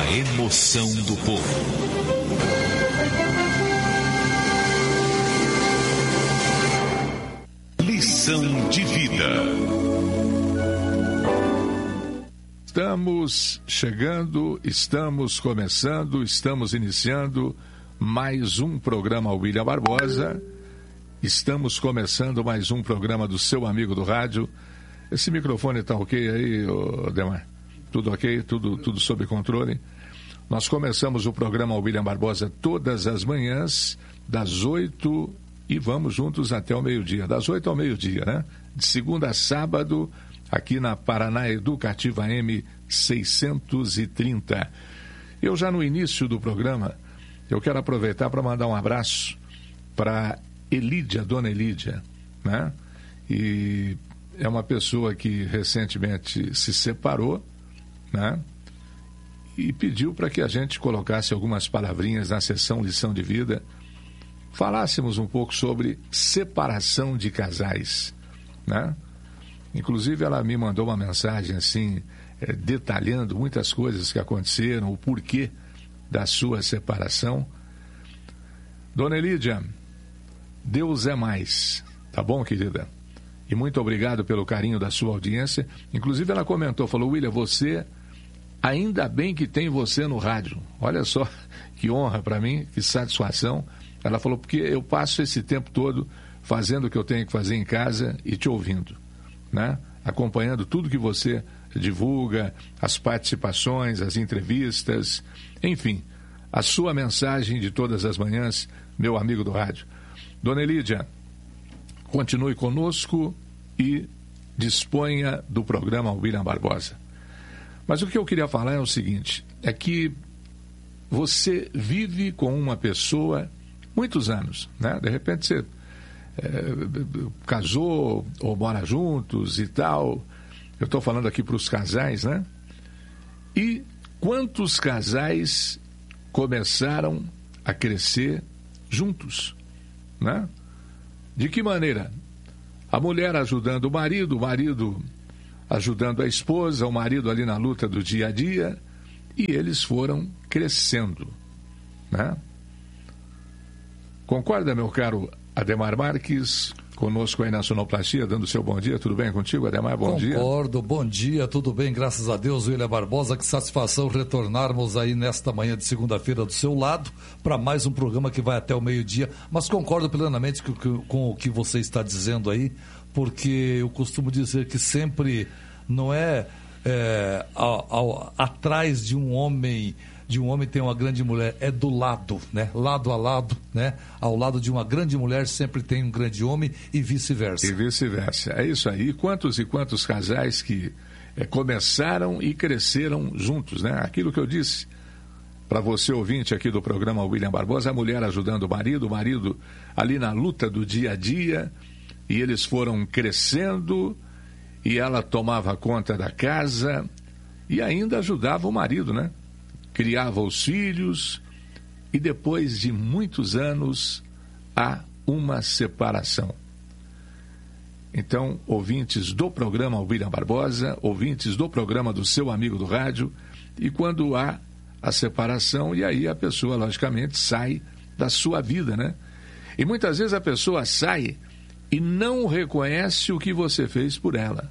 A emoção do povo. Lição de vida. Estamos chegando, estamos começando, estamos iniciando mais um programa William Barbosa. Estamos começando mais um programa do seu amigo do rádio. Esse microfone está ok aí, Demar? Tudo ok? Tudo sob controle? Nós começamos o programa William Barbosa todas as manhãs, das 8 e vamos juntos até o meio-dia. Das 8 ao meio-dia, né? De segunda a sábado, aqui na Paraná Educativa AM 630. Eu já no início do programa, eu quero aproveitar para mandar um abraço para Elídia, dona Elídia, né? E é uma pessoa que recentemente se separou, né? E pediu para que a gente colocasse algumas palavrinhas na sessão Lição de Vida, falássemos um pouco sobre separação de casais, né? Inclusive ela me mandou uma mensagem assim, detalhando muitas coisas que aconteceram, o porquê da sua separação. Dona Elídia, Deus é mais, tá bom, querida? E muito obrigado pelo carinho da sua audiência. Inclusive ela comentou, falou, William, você, ainda bem que tem você no rádio. Olha só, que honra para mim, que satisfação. Ela falou, porque eu passo esse tempo todo fazendo o que eu tenho que fazer em casa e te ouvindo, né? Acompanhando tudo que você divulga, as participações, as entrevistas, enfim, a sua mensagem de todas as manhãs, meu amigo do rádio. Dona Elídia, continue conosco e disponha do programa William Barbosa. Mas o que eu queria falar é o seguinte, é que você vive com uma pessoa muitos anos, né? De repente você casou ou mora juntos e tal. Eu estou falando aqui para os casais, né? E quantos casais começaram a crescer juntos, né? De que maneira? A mulher ajudando o marido ajudando a esposa, o marido ali na luta do dia a dia, e eles foram crescendo, né? Concorda, meu caro Ademar Marques, conosco aí na Sonoplastia, dando seu bom dia. Tudo bem contigo, Ademar? Bom dia. Concordo, bom dia, tudo bem, graças a Deus, William Barbosa. Que satisfação retornarmos aí nesta manhã de segunda-feira do seu lado para mais um programa que vai até o meio-dia. Mas concordo plenamente com o que você está dizendo aí, porque eu costumo dizer que sempre não atrás de um homem tem uma grande mulher, é do lado, né? Lado a lado, né? Ao lado de uma grande mulher sempre tem um grande homem e vice-versa. E vice-versa, é isso aí. E quantos casais que começaram e cresceram juntos, né? Aquilo que eu disse para você, ouvinte aqui do programa William Barbosa, a mulher ajudando o marido ali na luta do dia a dia, e eles foram crescendo, e ela tomava conta da casa e ainda ajudava o marido, né? Criava os filhos, e depois de muitos anos há uma separação. Então, ouvintes do programa William Barbosa, ouvintes do programa do seu amigo do rádio, e quando há a separação, e aí a pessoa, logicamente, sai da sua vida, né? E muitas vezes a pessoa sai e não reconhece o que você fez por ela.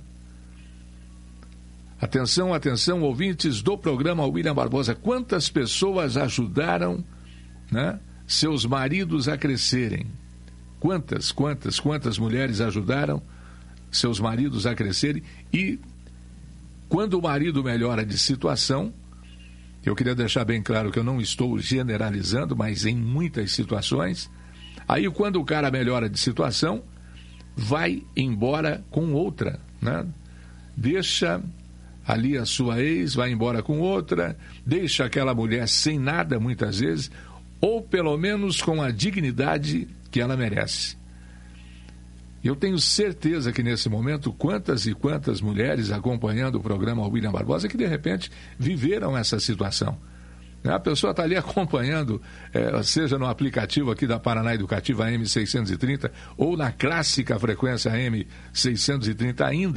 Atenção, atenção, ouvintes do programa William Barbosa. Quantas pessoas ajudaram, né, seus maridos a crescerem? Quantas mulheres ajudaram seus maridos a crescerem? E quando o marido melhora de situação, eu queria deixar bem claro que eu não estou generalizando, mas em muitas situações, aí quando o cara melhora de situação, vai embora com outra, né? Deixa ali a sua ex, vai embora com outra, deixa aquela mulher sem nada muitas vezes, ou pelo menos com a dignidade que ela merece. Eu tenho certeza que nesse momento, quantas e quantas mulheres acompanhando o programa William Barbosa que de repente viveram essa situação. A pessoa está ali acompanhando, seja no aplicativo aqui da Paraná Educativa AM 630 ou na clássica frequência AM 630 ainda,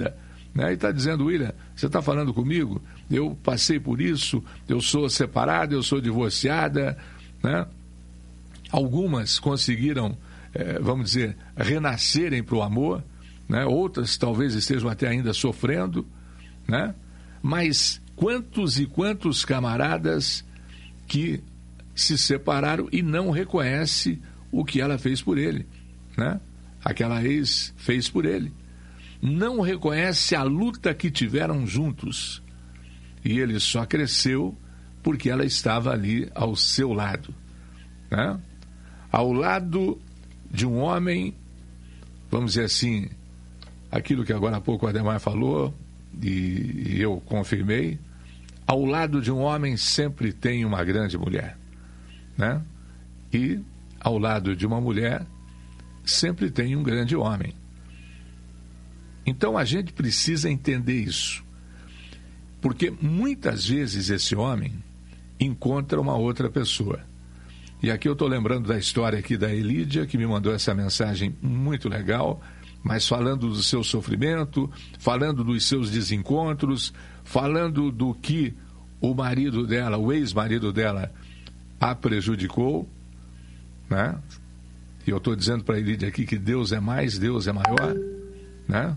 né? E está dizendo: William, você está falando comigo? Eu passei por isso, eu sou separada, eu sou divorciada, né? Algumas conseguiram, vamos dizer, renascerem para o amor, né? Outras talvez estejam até ainda sofrendo, né? Mas quantos e quantos camaradas que se separaram e não reconhece o que ela fez por ele, né? Aquela ex fez por ele. Não reconhece a luta que tiveram juntos. E ele só cresceu porque ela estava ali ao seu lado, né? Ao lado de um homem, vamos dizer assim, aquilo que agora há pouco o Ademar falou, e eu confirmei, ao lado de um homem sempre tem uma grande mulher, né? E ao lado de uma mulher sempre tem um grande homem. Então a gente precisa entender isso, porque muitas vezes esse homem encontra uma outra pessoa. E aqui eu estou lembrando da história aqui da Elídia, que me mandou essa mensagem muito legal, mas falando do seu sofrimento, falando dos seus desencontros, falando do que o marido dela, o ex-marido dela, a prejudicou, né? E eu estou dizendo para a Elídia aqui que Deus é mais, Deus é maior, né?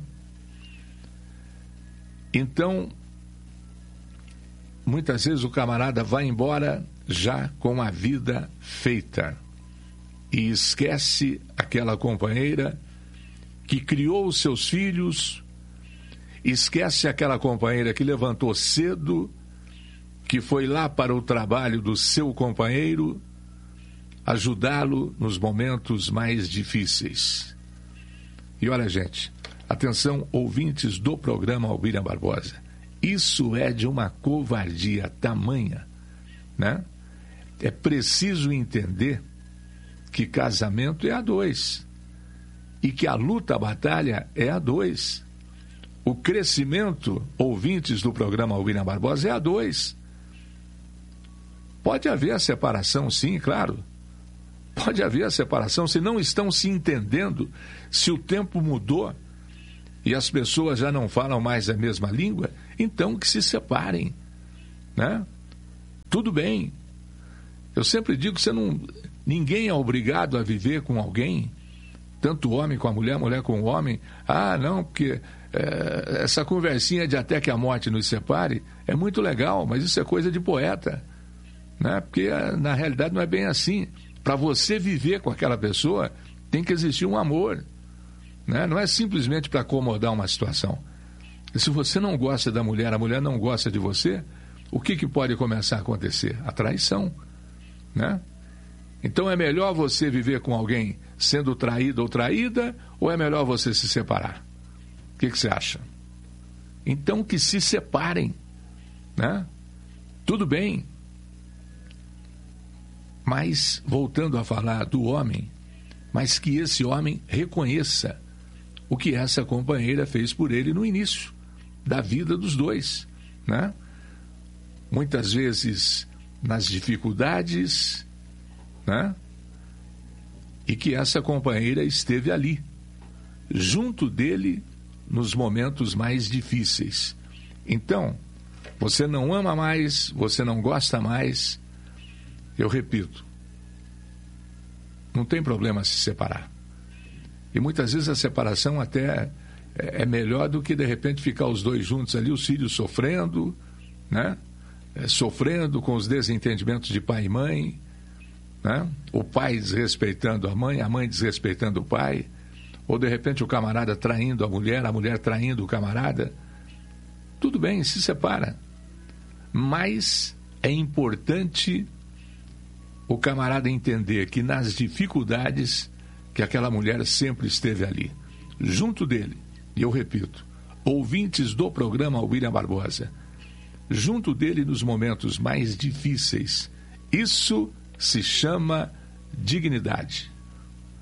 Então, muitas vezes o camarada vai embora já com a vida feita e esquece aquela companheira que criou os seus filhos, esquece aquela companheira que levantou cedo, que foi lá para o trabalho do seu companheiro, ajudá-lo nos momentos mais difíceis. E olha, gente, atenção, ouvintes do programa William Barbosa, isso é de uma covardia tamanha, né? É preciso entender que casamento é a dois e que a luta, a batalha é a dois. O crescimento, ouvintes do programa William Barbosa, é a dois. Pode haver a separação, sim, claro. Pode haver a separação se não estão se entendendo, se o tempo mudou e as pessoas já não falam mais a mesma língua, então que se separem, né? Tudo bem. Eu sempre digo que ninguém é obrigado a viver com alguém, tanto o homem com a mulher com o homem. Ah, não, porque essa conversinha de até que a morte nos separe é muito legal, mas isso é coisa de poeta, né? Porque na realidade não é bem assim. Para você viver com aquela pessoa, tem que existir um amor, né? Não é simplesmente para acomodar uma situação. E se você não gosta da mulher, a mulher não gosta de você, o que pode começar a acontecer? A traição, né? Então é melhor você viver com alguém sendo traído ou traída, ou é melhor você se separar? O que você acha? Então que se separem, né? Tudo bem. Mas, voltando a falar do homem, mas que esse homem reconheça o que essa companheira fez por ele no início da vida dos dois, né? Muitas vezes nas dificuldades, né? E que essa companheira esteve ali, junto dele, nos momentos mais difíceis. Então, você não ama mais, você não gosta mais, eu repito, não tem problema se separar. E muitas vezes a separação até é melhor do que de repente ficar os dois juntos ali, os filhos sofrendo, né? Sofrendo com os desentendimentos de pai e mãe, né? O pai desrespeitando a mãe desrespeitando o pai, ou de repente o camarada traindo a mulher traindo o camarada. Tudo bem, se separa. Mas é importante o camarada entender que nas dificuldades que aquela mulher sempre esteve ali, junto dele. E eu repito, ouvintes do programa William Barbosa, junto dele nos momentos mais difíceis. Isso se chama dignidade.